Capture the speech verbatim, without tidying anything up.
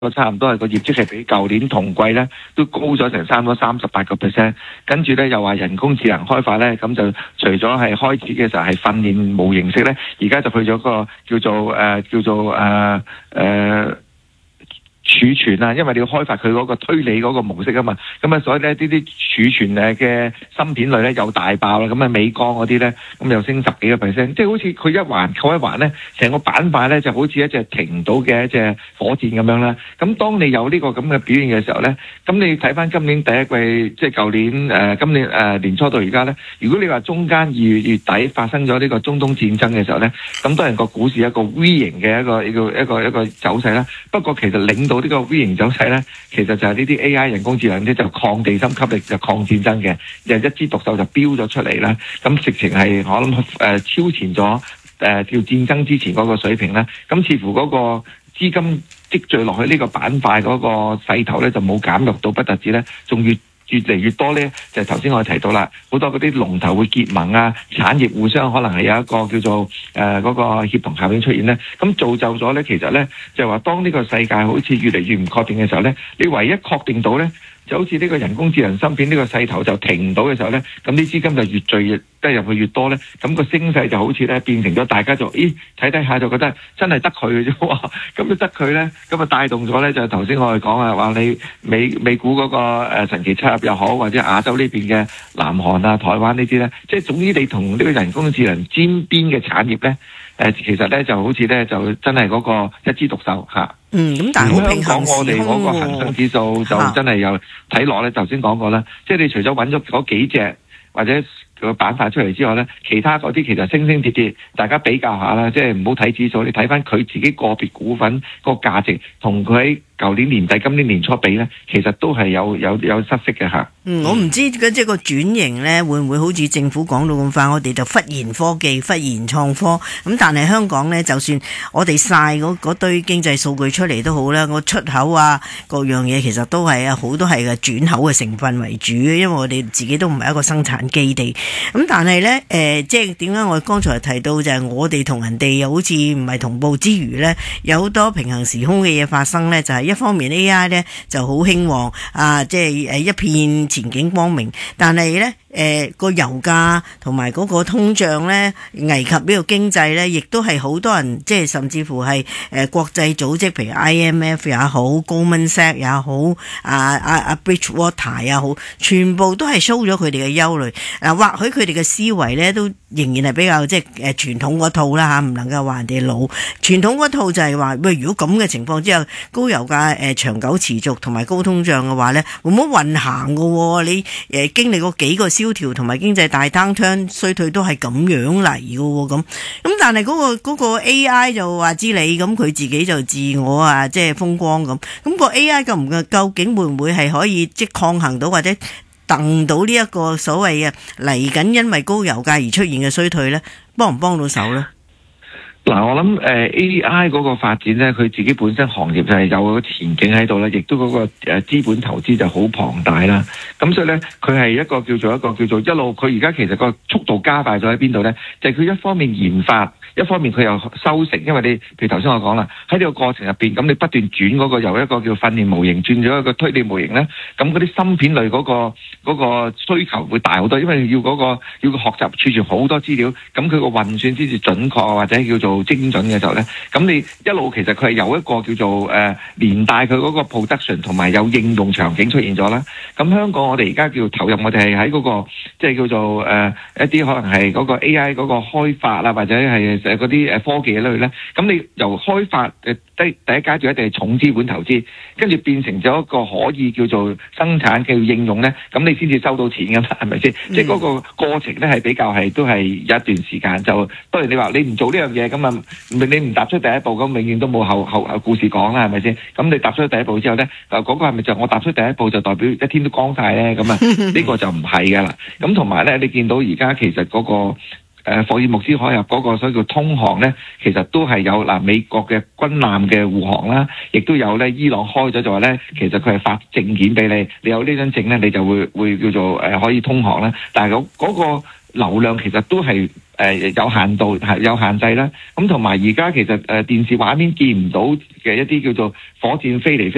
個差唔多係個業績係比舊年同季咧都高咗成差唔多三十八個 percent， 跟住咧又話人工智能開發咧，咁就除咗係開始嘅時候係訓練模型式咧，而家就去咗個叫做誒、呃、叫做誒誒。呃呃儲存啊，因為你要開發佢嗰個推理嗰個模式啊嘛，咁啊所以咧呢啲儲存誒嘅芯片類咧又大爆啦，咁啊美光嗰啲咧咁又升十幾個 percent， 即係好似佢一環扣一環咧，成個板塊咧就好似一隻停唔到嘅一隻火箭咁樣啦。咁當你有呢個咁嘅表現嘅時候咧，咁你睇翻今年第一季，即係舊年誒、呃、今年誒、呃、年初到而家咧，如果你話中間二月月底發生咗呢個中東戰爭嘅時候咧，咁當然個股市一個 V 型嘅一個一個一個一個走勢啦。不過其實領到呢個 V 型走勢咧，其實就係呢啲 A I 人工智能咧就抗地心吸力就抗戰爭嘅，就一枝獨秀就飆咗出嚟啦。咁直情係我諗誒、呃、超前咗誒、呃、叫戰爭之前嗰個水平啦。咁似乎嗰個資金積聚落去呢個板塊嗰個勢頭咧就冇減弱到不特止咧，仲越越嚟越多咧，就係頭先我哋提到啦，好多嗰啲龍頭會結盟啊，產業互相可能係有一個叫做誒嗰、呃那個協同效應出現咧，咁造就咗咧，其實咧就係話當呢個世界好似越嚟越唔確定嘅時候咧，你唯一確定到咧，就好似呢個人工智能芯片呢個勢頭就停唔到嘅時候咧，咁啲資金就越聚越得入去越多咧，咁個升勢就好似咧變成咗大家就咦睇睇下就覺得真係得佢嘅啫喎，咁就得佢咧，咁啊帶動咗咧就係頭先我哋講啊，話你美美股嗰個誒神奇七入又好，或者亞洲呢邊嘅南韓啊、台灣呢啲咧，即係總之你同呢個人工智能沾邊嘅產業咧，誒其實咧就好似咧就真係嗰個一枝獨秀嚇。 嗯，咁但係好平衡時空喎。 我哋嗰個恆生指數就真係有睇落咧，頭先講過啦，即係你除咗揾咗嗰幾隻或者個板塊出嚟之外咧，其他嗰啲其實升升跌跌，大家比較下啦，即係唔好睇指數，你睇翻佢自己個別股份個價值，同佢喺舊年年底、今年年初比咧，其實都係有有有失色嘅嚇。 嗯，我唔知即係個轉型咧，會唔會好似政府講到咁快？我哋就忽然科技、忽然創科咁，但係香港咧，就算我哋晒嗰堆經濟數據出嚟都好啦，個出口啊各樣嘢其實都係啊好多係嘅轉口嘅成分為主，因為我哋自己都唔係一個生產基地。咁但係咧誒，即係點解我剛才提到就係我哋同人哋又好似唔係同步之餘咧，有好多平行時空嘅嘢發生咧，就係、是、一方面 A I 咧就好興旺啊，即係誒一片前景光明，但係咧誒個油價同埋嗰個通脹咧危及呢個經濟咧，亦都係好多人即係甚至乎係誒、呃、國際組織，譬如 I M F 也好 Goldman Sachs 也好，啊啊啊 Bridgewater 也好，全部都係 show 咗佢哋嘅憂慮。嗱、啊，或許佢哋嘅思維咧都仍然係比較即係誒傳統嗰套啦嚇，唔能夠話人哋老。傳統嗰套就係話喂，如果咁嘅情況之下，高油價誒、呃、長久持續同埋高通脹嘅話咧，冇乜運行㗎喎。你誒、呃、經歷過幾個蕭條同埋經濟大 downturn 衰退都係咁樣嚟㗎喎，咁咁但係嗰、嗰個嗰個 A I 就話知你咁，佢自己就自我啊即係風光咁。咁、個 A I 夠唔夠？究竟會唔會係可以即係抗衡到或者掟到呢一個所謂嘅嚟緊因為高油價而出現嘅衰退咧？幫唔幫到手咧？ 嗱，我諗誒 A I 嗰個發展咧，佢自己本身行業就係有個前景喺度啦，亦都嗰個誒資本投資就好龐大啦。咁所以咧，佢係一個叫做一個叫做一路，佢而家其實個速度加快咗喺邊度咧？就係、是、佢一方面研發，一方面佢又收成。因為你譬如頭先我講啦，喺呢個過程入邊，咁你不斷轉嗰個由一個叫訓練模型轉咗一個推理模型咧，咁嗰啲芯片類嗰、嗰個嗰、嗰個需求會大好多，因為要嗰、嗰個要個學習儲存好多資料，咁佢個運算先至準確或者叫做精準嘅時候咧，咁你一路其實佢係有一個叫做誒、呃、連帶佢嗰個 production 同埋有應用場景出現咗啦。咁香港我哋而家叫投入我哋係喺嗰個即係叫做誒、呃、一啲可能係嗰個 A I 嗰個開發啊，或者係誒嗰啲誒科技類咧。咁你由開發誒第第一階段一定係重資本投資，跟住變成咗一個可以叫做生產嘅應用咧，咁你先至收到錢㗎嘛，係咪先？嗯、即係嗰個過程咧係比較係都係有一段時間。就當然你話你唔做呢樣嘢咁啊。你唔踏出第一步，咁永遠都冇後後後故事講啦，係咪先？咁你踏出第一步之後咧，就、那、嗰個係咪就我踏出第一步就代表一天都光晒咧？咁啊，呢個就唔係噶啦。咁同埋咧，你見到而家其實嗰、那個誒、呃、霍爾木茲海峽嗰個所謂叫通航咧，其實都係有嗱、呃、美國嘅軍艦嘅護航啦，亦都有咧伊朗開咗就話咧，其實佢係發證件俾你，你有呢張證咧，你就會會叫做誒、呃、可以通航啦。但係嗰嗰個流量其實都係。誒、呃、有限度係有限制啦，咁同埋而家其實誒、呃、電視畫面見唔到嘅一啲叫做火箭飛嚟飛。